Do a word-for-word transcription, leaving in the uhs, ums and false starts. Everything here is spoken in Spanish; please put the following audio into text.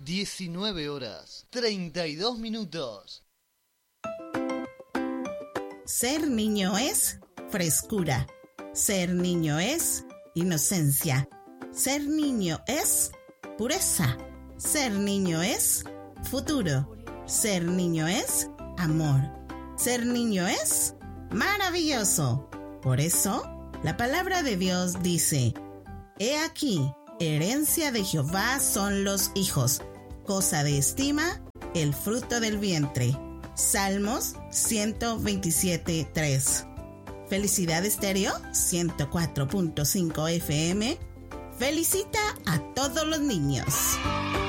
diecinueve horas, treinta y dos minutos. Ser niño es frescura. Ser niño es inocencia. Ser niño es pureza. Ser niño es futuro. Ser niño es amor. Ser niño es maravilloso. Por eso, la palabra de Dios dice: He aquí, herencia de Jehová son los hijos, cosa de estima el fruto del vientre. Salmos ciento veintisiete, tres. Felicidad Estéreo ciento cuatro punto cinco F M felicita a todos los niños.